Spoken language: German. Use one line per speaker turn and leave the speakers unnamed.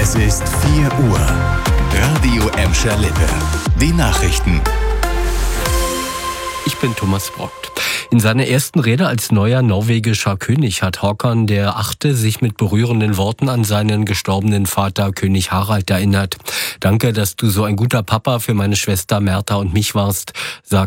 Es ist 4 Uhr. Radio Emscher Lippe. Die Nachrichten.
Ich bin Thomas Brockt. In seiner ersten Rede als neuer norwegischer König hat Håkon der Achte sich mit berührenden Worten an seinen gestorbenen Vater König Harald erinnert. Danke, dass du so ein guter Papa für meine Schwester Märtha und mich warst, sagt